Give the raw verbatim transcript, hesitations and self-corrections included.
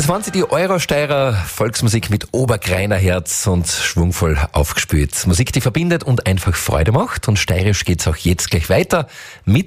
waren sie, die Euro-Steirer Volksmusik mit Obergreiner Herz und schwungvoll aufgespült. Musik, die verbindet und einfach Freude macht. Und steirisch geht's auch jetzt gleich weiter mit